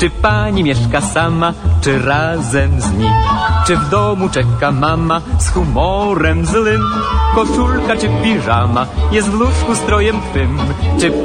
Czy pani mieszka sama, czy razem z nim? Czy w domu czeka mama z humorem złym? Koszulka czy piżama jest w łóżku strojem twym? Czy